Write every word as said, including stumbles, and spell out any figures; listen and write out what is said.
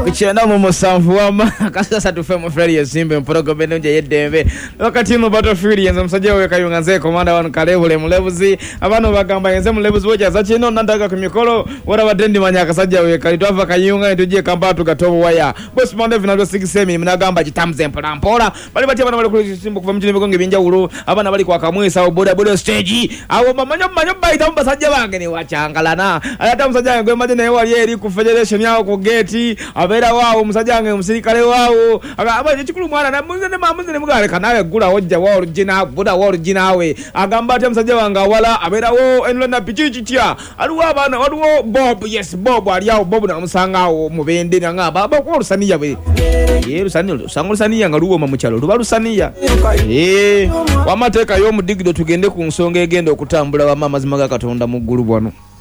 kuchenda mu musanvu wama kasasa tufe mu Freddy Yasimbe mporogo bene nje yedembe wakati mu battlefield yenze musajja we kayunga nze komanda wanu kalebule mulebuzi abano bagamba yenze mulebuzi woja za kino nandaga ku mikolo wora badendi manyaka sajja we kalitwava kayunga tujye kampatu gatobo waya boss monde vinalo six semi mnagamba kitamze mpola mpola bali bati abana bali ku simbo kuva mjini bigonge binja ulo abana bali kwa kamwisa boda boda stage awo mamanyo manyo baita mbasajja bange ni wachangalana ata musajja ngwe majene wali eri ku federation yawo ku gate abera wao musajja nge musirikale wao aba chikulu mwana na munzene mamunzene mugale kanawe gula hojja wao original boda wao original we agamba ate musajja wanga wala abera wo enlo na pichichicha aliwo abana waliwo Bob yes Bob ali yawo Bob na musangawo mubende nga baba ko rusaniya we ye rusaniya sangusaniya ngaluwo mamuchalo ruba rusaniya eh wamateka yo mudigido tugende ku nsonga egenda okutambula wa mama zimaga katonda mu ggulu bwano